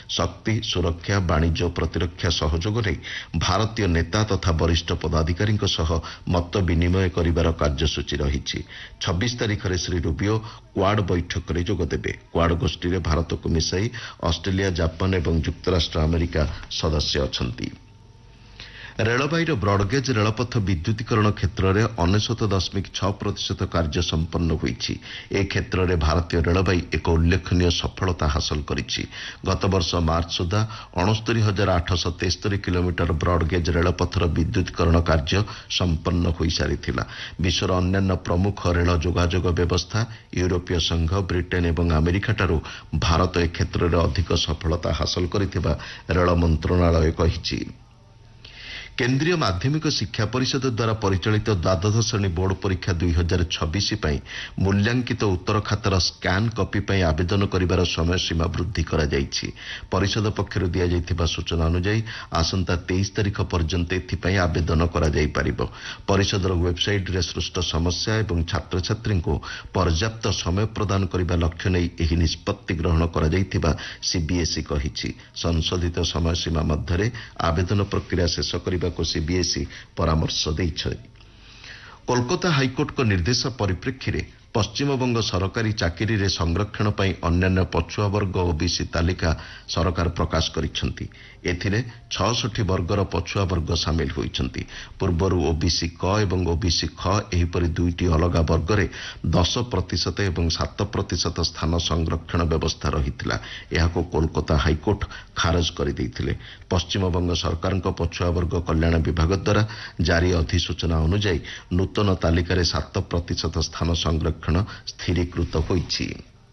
ଶକ୍ତି ସୁରକ୍ଷା ବାଣିଜ୍ୟ ଓ ପ୍ରତିରକ୍ଷା ସହଯୋଗ ନେଇ ଭାରତୀୟ ନେତା ତଥା ବରିଷ୍ଠ ପଦାଧିକାରୀଙ୍କ ସହ ମତ ବିନିମୟ କରିବାର କାର୍ଯ୍ୟସୂଚୀ ରହିଛି। 26 ତାରିଖରେ ଶ୍ରୀ ରୁବିଓ କ୍ୱାଡ୍ ବୈଠକରେ ଯୋଗଦେବେ। କ୍ୱାଡ୍ ଗୋଷ୍ଠୀରେ ଭାରତକୁ ମିଶାଇ ଅଷ୍ଟ୍ରେଲିଆ, ଜାପାନ ଏବଂ ଯୁକ୍ତରାଷ୍ଟ୍ର ଆମେରିକା ସଦସ୍ୟ ଅଛନ୍ତି। ରେଳବାଇର ବ୍ରଡଗେଜ୍ ରେଳପଥ ବିଦ୍ୟୁତୀକରଣ କ୍ଷେତ୍ରରେ 99.6% କାର୍ଯ୍ୟ ସମ୍ପନ୍ନ ହୋଇଛି। ଏ କ୍ଷେତ୍ରରେ ଭାରତୀୟ ରେଳବାଇ ଏକ ଉଲ୍ଲେଖନୀୟ ସଫଳତା ହାସଲ କରିଛି। ଗତବର୍ଷ ମାର୍ଚ୍ଚ ସୁଦ୍ଧା 69,873 କିଲୋମିଟର ବ୍ରଡଗେଜ୍ ରେଳପଥର ବିଦ୍ୟୁତୀକରଣ କାର୍ଯ୍ୟ ସମ୍ପନ୍ନ ହୋଇସାରିଥିଲା। ବିଶ୍ୱର ଅନ୍ୟାନ୍ୟ ପ୍ରମୁଖ ରେଳ ଯୋଗାଯୋଗ ବ୍ୟବସ୍ଥା, ୟୁରୋପୀୟ ସଂଘ, ବ୍ରିଟେନ୍ ଏବଂ ଆମେରିକାଠାରୁ ଭାରତ ଏ କ୍ଷେତ୍ରରେ ଅଧିକ ସଫଳତା ହାସଲ କରିଥିବା ରେଳ ମନ୍ତ୍ରଣାଳୟ କହିଛି। କେନ୍ଦ୍ରୀୟ ମାଧ୍ୟମିକ ଶିକ୍ଷା ପରିଷଦ ଦ୍ୱାରା ପରିଚାଳିତ ଦ୍ୱାଦଶ ଶ୍ରେଣୀ ବୋର୍ଡ ପରୀକ୍ଷା 2026 ପାଇଁ ମୂଲ୍ୟାଙ୍କିତ ଉତ୍ତର ଖାତାର ସ୍କାନ୍ କପି ପାଇଁ ଆବେଦନ କରିବାର ସମୟସୀମା ବୃଦ୍ଧି କରାଯାଇଛି। ପରିଷଦ ପକ୍ଷରୁ ଦିଆଯାଇଥିବା ସୂଚନା ଅନୁଯାୟୀ ଆସନ୍ତା 23 ତାରିଖ ପର୍ଯ୍ୟନ୍ତ ଏଥିପାଇଁ ଆବେଦନ କରାଯାଇପାରିବ। ପରିଷଦର ୱେବସାଇଟ୍ରେ ସୃଷ୍ଟ ସମସ୍ୟା ଏବଂ ଛାତ୍ରଛାତ୍ରୀଙ୍କୁ ପର୍ଯ୍ୟାପ୍ତ ସମୟ ପ୍ରଦାନ କରିବା ଲକ୍ଷ୍ୟ ନେଇ ଏହି ନିଷ୍ପତ୍ତି ଗ୍ରହଣ କରାଯାଇଥିବା ସିବିଏସ୍ଇ କହିଛି। ସଂଶୋଧିତ ସମୟସୀମା ମଧ୍ୟରେ ଆବେଦନ ପ୍ରକ୍ରିୟା ଶେଷ କରିବା ସିବିଏସ୍ଇ ପରାମର୍ଶ ଦେଇଛି। କୋଲକାତା ହାଇକୋର୍ଟଙ୍କ ନିର୍ଦ୍ଦେଶ ପରିପ୍ରେକ୍ଷୀରେ ପଶ୍ଚିମବଙ୍ଗ ସରକାରୀ ଚାକିରିରେ ସଂରକ୍ଷଣ ପାଇଁ ଅନ୍ୟାନ୍ୟ ପଛୁଆ ବର୍ଗ ଓବିସି ତାଲିକା ସରକାର ପ୍ରକାଶ କରିଛନ୍ତି। ଏଥିରେ 66 ବର୍ଗର ପଛୁଆ ବର୍ଗ ସାମିଲ ହୋଇଛନ୍ତି। ପୂର୍ବରୁ ଓବିସି କ ଏବଂ ଓବିସି ଖ ଏହିପରି ଦୁଇଟି ଅଲଗା ବର୍ଗରେ 10% ଏବଂ 7% ସ୍ଥାନ ସଂରକ୍ଷଣ ବ୍ୟବସ୍ଥା ରହିଥିଲା। ଏହାକୁ କୋଲକାତା ହାଇକୋର୍ଟ ଖାରଜ କରିଦେଇଥିଲେ। ପଶ୍ଚିମବଙ୍ଗ ସରକାରଙ୍କ ପଛୁଆ ବର୍ଗ କଲ୍ୟାଣ ବିଭାଗ ଦ୍ୱାରା ଜାରି ଅଧିସୂଚନା ଅନୁଯାୟୀ ନୂତନ ତାଲିକାରେ 7% ସ୍ଥାନ ସଂରକ୍ଷଣ ସ୍ଥିରୀକୃତ ହୋଇଛି।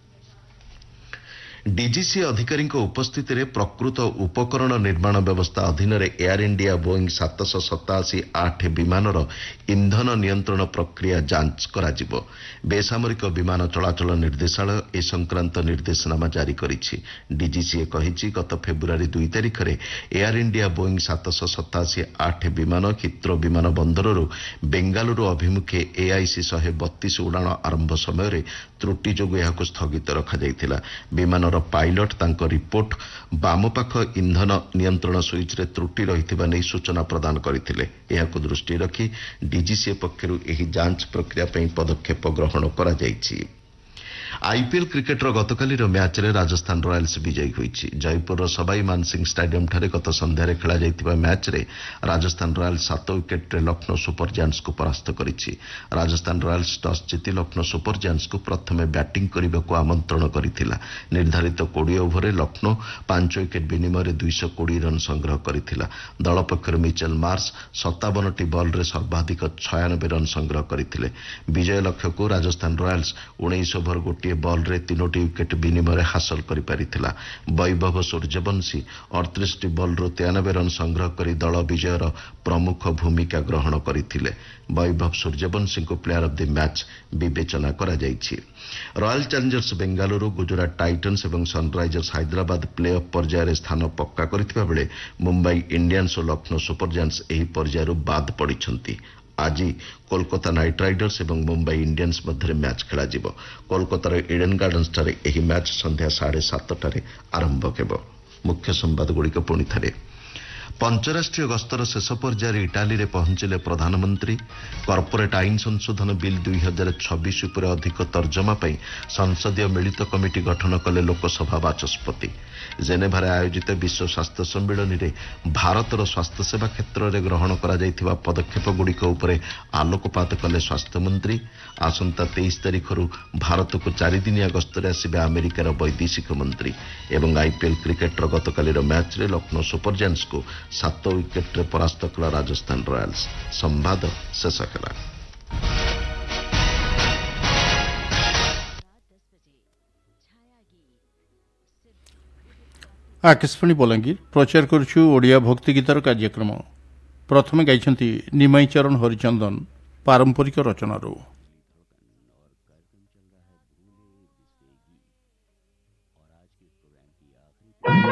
ଡିଜିସି ଅଧିକାରୀଙ୍କ ଉପସ୍ଥିତିରେ ପ୍ରକୃତ ଉପକରଣ ନିର୍ମାଣ ବ୍ୟବସ୍ଥା ଅଧୀନରେ ଏୟାର ଇଣ୍ଡିଆ ବୋଇଂ 787-8 ବିମାନର ଇନ୍ଧନ ନିୟନ୍ତ୍ରଣ ପ୍ରକ୍ରିୟା ଯାଞ୍ଚ କରାଯିବ। ବେସାମରିକ ବିମାନ ଚଳାଚଳ ନିର୍ଦ୍ଦେଶାଳୟ ଏ ସଂକ୍ରାନ୍ତ ନିର୍ଦ୍ଦେଶନାମା ଜାରି କରିଛି। ଡିଜିସିଏ କହିଛି, ଗତ ଫେବୃଆରୀ 2 ତାରିଖରେ ଏୟାର ଇଣ୍ଡିଆ ବୋଇଂ 787-8 ବିମାନ ହିଥ୍ରୋ ବିମାନ ବନ୍ଦରରୁ ବେଙ୍ଗାଲୁରୁ ଅଭିମୁଖେ AIC 132 ଉଡ଼ାଣ ଆରମ୍ଭ ସମୟରେ ତ୍ରୁଟି ଯୋଗୁଁ ଏହାକୁ ସ୍ଥଗିତ ରଖାଯାଇଥିଲା। ବିମାନର ପାଇଲଟ ତାଙ୍କ ରିପୋର୍ଟ ବାମ ପାଖ ଇନ୍ଧନ ନିୟନ୍ତ୍ରଣ ସୁଇଚ୍ରେ ତ୍ରୁଟି ରହିଥିବା ନେଇ ସୂଚନା ପ୍ରଦାନ କରିଥିଲେ। ଏହାକୁ ଦୃଷ୍ଟିରେ ରଖି ଡିଜିସିଏ ପକ୍ଷରୁ ଏହି ଯାଞ୍ଚ ପ୍ରକ୍ରିୟା ପାଇଁ ପଦକ୍ଷେପ ଗ୍ରହଣ କରାଯାଇଛି। ଆଇପିଏଲ୍ କ୍ରିକେଟର ଗତକାଲିର ମ୍ୟାଚ୍ରେ ରାଜସ୍ଥାନ ରୟାଲ୍ସ ବିଜୟୀ ହୋଇଛି। ଜୟପୁରର ସବାଇ ମାନସିଂ ଷ୍ଟାଡିୟମଠାରେ ଗତ ସନ୍ଧ୍ୟାରେ ଖେଳାଯାଇଥିବା ମ୍ୟାଚ୍ରେ ରାଜସ୍ଥାନ ରୟାଲ୍ସ 7 ୱିକେଟ୍ରେ ଲକ୍ଷ୍ନୌ ସୁପର ଜାୟାଣ୍ଟସକୁ ପରାସ୍ତ କରିଛି। ରାଜସ୍ଥାନ ରୟାଲ୍ସ ଟସ୍ ଜିତି ଲକ୍ଷ୍ନୌ ସୁପର ଜାୟାଣ୍ଟସକୁ ପ୍ରଥମେ ବ୍ୟାଟିଂ କରିବାକୁ ଆମନ୍ତ୍ରଣ କରିଥିଲା। ନିର୍ଦ୍ଧାରିତ 20 ଓଭରରେ ଲକ୍ଷ୍ନୌ 5 ୱିକେଟ୍ ବିନିମୟରେ 220 ରନ୍ ସଂଗ୍ରହ କରିଥିଲା। ଦଳ ପକ୍ଷରୁ ମିଚେଲ ମାର୍ସ 57ଟି ବଲ୍ରେ ସର୍ବାଧିକ 96 ରନ୍ ସଂଗ୍ରହ କରିଥିଲେ। ବିଜୟ ଲକ୍ଷ୍ୟକୁ ରାଜସ୍ଥାନ ରୟାଲ୍ସ 19 ଓଭର ଗୋଟିଏ ବଲ୍ରେ 3ଟି ୱିକେଟ୍ ବିନିମୟରେ ହାସଲ କରିପାରିଥିଲା। ବୈଭବ ସୂର୍ଯ୍ୟବଂଶୀ 38ଟି ବଲ୍ରୁ 93 ରନ୍ ସଂଗ୍ରହ କରି ଦଳ ବିଜୟର ପ୍ରମୁଖ ଭୂମିକା ଗ୍ରହଣ କରିଥିଲେ। ବୈଭବ ସୂର୍ଯ୍ୟବଂଶୀଙ୍କୁ ପ୍ଲେୟାର ଅଫ୍ ଦି ମ୍ୟାଚ୍ ବିବେଚନା କରାଯାଇଛି। Royal challengers Bengaluru, Gujarat Titans ଏବଂ ସନରାଇଜର୍ସ ହାଇଦ୍ରାବାଦ ପ୍ଲେ ଅଫ୍ ପର୍ଯ୍ୟାୟରେ ସ୍ଥାନ ପକ୍କା କରିଥିବା ବେଳେ ମୁମ୍ବାଇ ଇଣ୍ଡିଆନ୍ସ ଓ ଲକ୍ଷ୍ନୌ ସୁପର ଜାୟାଣ୍ଟସ ଏହି ପର୍ଯ୍ୟାୟରୁ ବାଦ୍ ପଡ଼ିଛନ୍ତି। ଆଜି କୋଲକାତା ନାଇଟ୍ ରାଇଡର୍ସ ଏବଂ ମୁମ୍ବାଇ ଇଣ୍ଡିଆନ୍ସ ମଧ୍ୟରେ ମ୍ୟାଚ୍ ଖେଳାଯିବ। କୋଲକାତାର ଇଡେନ୍ ଗାର୍ଡନ୍ସଠାରେ ଏହି ମ୍ୟାଚ୍ ସନ୍ଧ୍ୟା 7:30ଟାରେ ଆରମ୍ଭ ହେବ। ମୁଖ୍ୟ ସମ୍ବାଦଗୁଡ଼ିକ ପୁଣି ଥରେ। ପଞ୍ଚରାଷ୍ଟ୍ରୀୟ ଗସ୍ତର ଶେଷ ପର୍ଯ୍ୟାୟରେ ଇଟାଲୀରେ ପହଞ୍ଚିଲେ ପ୍ରଧାନମନ୍ତ୍ରୀ। କର୍ପୋରେଟ୍ ଆଇନ ସଂଶୋଧନ ବିଲ୍ 2026 ଉପରେ ଅଧିକ ତର୍ଜମା ପାଇଁ ସଂସଦୀୟ ମିଳିତ କମିଟି ଗଠନ କଲେ ଲୋକସଭା ବାଚସ୍ପତି। ଜେନେଭାରେ ଆୟୋଜିତ ବିଶ୍ୱ ସ୍ୱାସ୍ଥ୍ୟ ସମ୍ମିଳନୀରେ ଭାରତର ସ୍ୱାସ୍ଥ୍ୟସେବା କ୍ଷେତ୍ରରେ ଗ୍ରହଣ କରାଯାଇଥିବା ପଦକ୍ଷେପଗୁଡ଼ିକ ଉପରେ ଆଲୋକପାତ କଲେ ସ୍ୱାସ୍ଥ୍ୟମନ୍ତ୍ରୀ। ଆସନ୍ତା 23 ତାରିଖରୁ ଭାରତକୁ 4 ଦିନିଆ ଗସ୍ତରେ ଆସିବେ ଆମେରିକାର ବୈଦେଶିକ ମନ୍ତ୍ରୀ। ଏବଂ ଆଇପିଏଲ୍ କ୍ରିକେଟର ଗତକାଲିର ମ୍ୟାଚ୍ରେ ଲକ୍ଷ୍ନୌ ସୁପର ଜାୟାଣ୍ଟସକୁ 7 ୱିକେଟ୍ରେ ପରାସ୍ତ କଲା ରାଜସ୍ଥାନ ରୟାଲ୍ସ। ସମ୍ବାଦ ଶେଷ ହେଲା। ଆକାଶବାଣୀ ବଲାଙ୍ଗୀର ପ୍ରଚାର କରୁଛୁ ଓଡ଼ିଆ ଭକ୍ତିଗୀତର କାର୍ଯ୍ୟକ୍ରମ। ପ୍ରଥମେ ଗାଇଛନ୍ତି ନିମାଇ ଚରଣ ହରିଚନ୍ଦନ ପାରମ୍ପରିକ ରଚନାରୁ।